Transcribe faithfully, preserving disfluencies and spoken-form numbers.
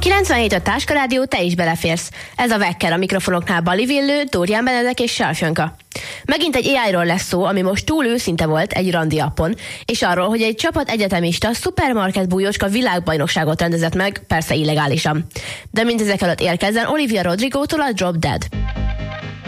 kilencvenhét a Táska Rádió, te is beleférsz. Ez a Vekker, a mikrofonoknál Bali Villő, Dórián Benedek és Sarfjanka. Megint egy á í-ról lesz szó, ami most túl őszinte volt egy randi appon, és arról, hogy egy csapat egyetemista szupermarket bújócska világbajnokságot rendezett meg, persze illegálisan. De mindezek előtt érkezzen Olivia Rodrigo-tól a Drop Dead.